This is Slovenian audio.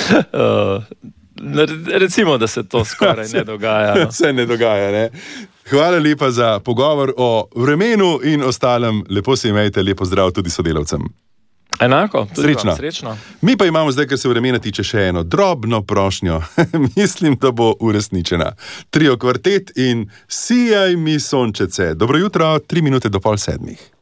Recimo, da se to skoraj ne dogaja. No. Se ne dogaja, ne? Hvala lepa za pogovor o vremenu in ostalem. Lepo se imejte, lepo zdrav tudi sodelavcem. Enako, tudi Srečno. vam srečno. Mi pa imamo zdaj, ker se vremena tiče, še eno drobno prošnjo. Mislim, da bo uresničena. Trio kvartet in Sijaj mi sončece. Dobro jutro, 3 minute do 6:30.